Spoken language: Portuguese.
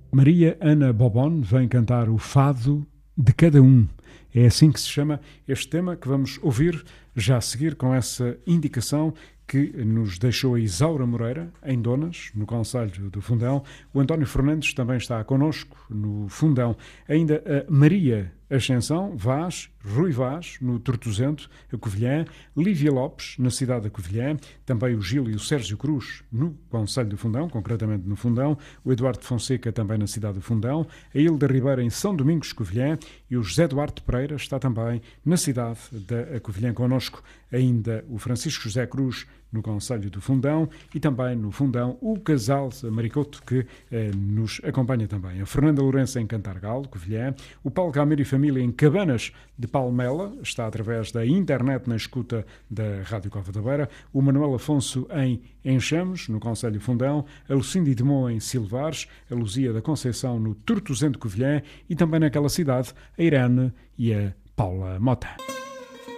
Maria Ana Bobon vem cantar o Fado de Cada Um. É assim que se chama este tema que vamos ouvir já a seguir, com essa indicação que nos deixou a Isaura Moreira, em Donas, no concelho do Fundão. O António Fernandes também está connosco no Fundão. Ainda a Maria Ascensão Vaz, Rui Vaz, no Tortozento, a Covilhã, Lívia Lopes, na cidade da Covilhã, também o Gil e o Sérgio Cruz, no concelho do Fundão, concretamente no Fundão, o Eduardo Fonseca também na cidade do Fundão, a Hilda Ribeira em São Domingos, Covilhã, e o José Duarte Pereira está também na cidade da Covilhã connosco. Ainda o Francisco José Cruz, no concelho do Fundão, e também no Fundão o casal Maricoto, que nos acompanha também. A Fernanda Lourenço em Cantargal, Covilhã, o Paulo Camilo e família em Cabanas de Palmela, está através da internet na escuta da Rádio Cova da Beira, o Manuel Afonso em Enxamos, no concelho do Fundão, a Lucinda Edmond em Silvares, a Luzia da Conceição no Tortozento, Covilhã, e também naquela cidade a Irene e a Paula Mota.